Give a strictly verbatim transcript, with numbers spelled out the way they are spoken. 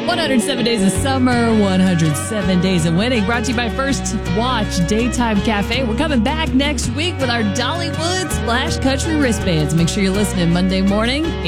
one hundred seven Days of Summer, one hundred seven Days of Winning, brought to you by First Watch Daytime Cafe. We're coming back next week with our Dollywood Splash Country wristbands. Make sure you're listening Monday morning,